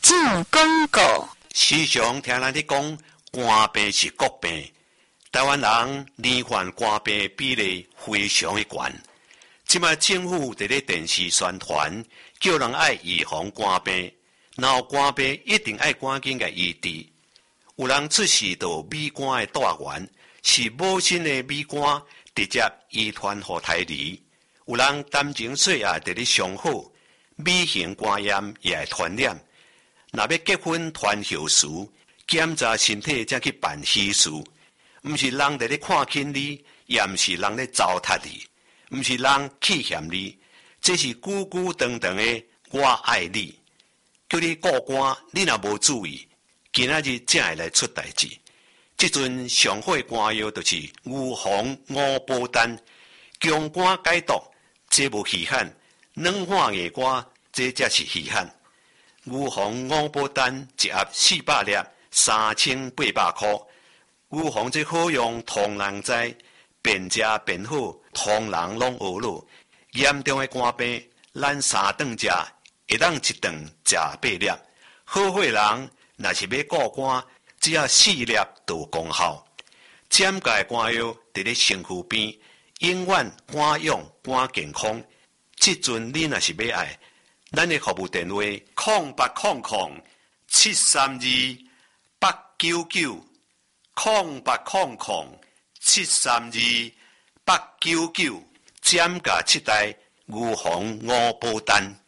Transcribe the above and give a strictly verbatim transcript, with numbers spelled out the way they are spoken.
进广告。 时常听人咧讲，肝病是国病。台湾人罹患肝病比例非常的高。即卖政府伫咧电视宣传，叫人爱预防肝病，然后肝病一定爱赶紧个医治。有人出事到米肝的大源，是母亲的米肝直接遗传予胎儿。有人担情岁啊，伫咧上好，米型肝炎也会传染。若要结婚传后事，检查身体才去办喜事。毋是人伫咧看轻你，也毋是人咧糟蹋你，毋是人欺欠你，这是久久长长的我爱你。叫你顾肝，你若无注意，今仔日才会来出代志。即阵上好的肝药就是牛黄五宝丹，强肝解毒，这无稀罕；软化硬肝，这才是稀罕。牛黄五宝丹一盒四百粒，三千八百块。牛黄这好用，通人知，便食便好，通人拢学落。严重的肝病，咱三顿食，会当一顿食八粒。好货人若是要顾肝，只要四粒就有功效。减价的肝药伫咧身躯边，永远肝勇肝健康。即阵你若是要爱，咱的服务电话空八空空七三二八九九，空八空空七三二八九九，减价七代牛黄五宝丹。